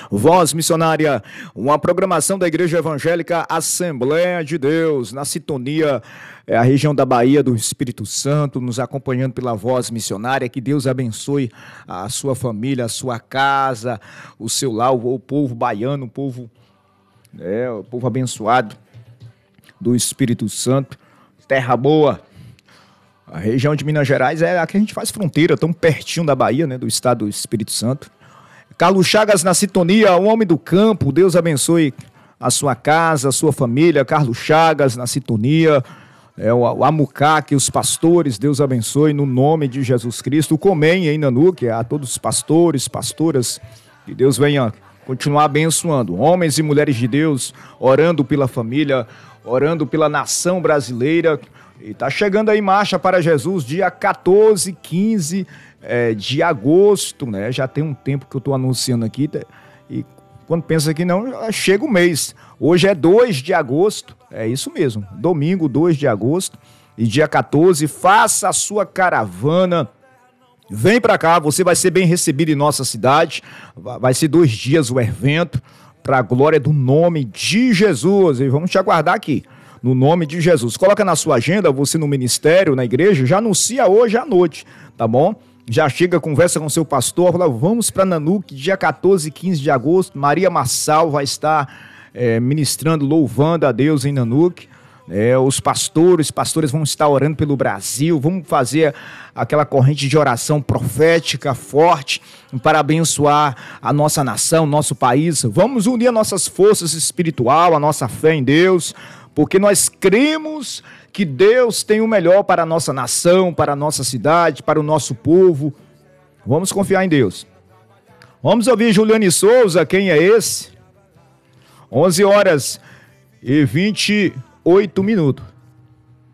Voz Missionária, uma programação da Igreja Evangélica Assembleia de Deus, na sintonia, a região da Bahia, do Espírito Santo, nos acompanhando pela Voz Missionária. Que Deus abençoe a sua família, a sua casa, o seu lar, o povo baiano, o povo abençoado do Espírito Santo. Terra boa. A região de Minas Gerais é a que a gente faz fronteira, tão pertinho da Bahia, né, do estado do Espírito Santo. Carlos Chagas na sintonia, um homem do campo. Deus abençoe a sua casa, a sua família. Carlos Chagas na sintonia. O Amucaque, os pastores, Deus abençoe no nome de Jesus Cristo. O Comem em Nanuque, a todos os pastores, pastoras, que Deus venha continuar abençoando. Homens e mulheres de Deus, orando pela família, orando pela nação brasileira. E tá chegando aí Marcha para Jesus, dia 14, 15 de agosto, né? Já tem um tempo que eu tô anunciando aqui, e quando pensa que não, chega o mês. Hoje é 2 de agosto, é isso mesmo, domingo 2 de agosto, e dia 14, faça a sua caravana. Vem pra cá, você vai ser bem recebido em nossa cidade. Vai ser 2 dias o evento, para a glória do nome de Jesus. E vamos te aguardar aqui, no nome de Jesus. Coloca na sua agenda, você no ministério, na igreja, já anuncia hoje à noite, tá bom? Já chega, conversa com seu pastor, fala, vamos para Nanuque, dia 14 e 15 de agosto. Maria Massal vai estar ministrando, louvando a Deus em Nanuque. Os pastores vão estar orando pelo Brasil. Vamos fazer aquela corrente de oração profética forte para abençoar a nossa nação, nosso país. Vamos unir as nossas forças espirituais, a nossa fé em Deus, porque nós cremos que Deus tem o melhor para a nossa nação, para a nossa cidade, para o nosso povo. Vamos confiar em Deus. Vamos ouvir Juliane Souza, quem é esse? 11 horas e 28 minutos.